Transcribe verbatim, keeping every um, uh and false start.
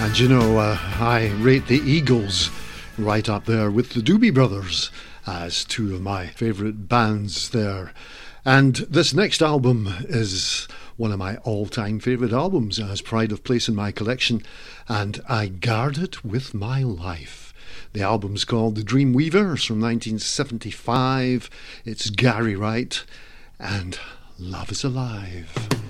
And you know, uh, I rate the Eagles right up there with the Doobie Brothers as two of my favourite bands there. And this next album is one of my all-time favourite albums. It has pride of place in my collection, and I guard it with my life. The album's called The Dreamweavers from nineteen seventy-five. It's Gary Wright, and Love is Alive.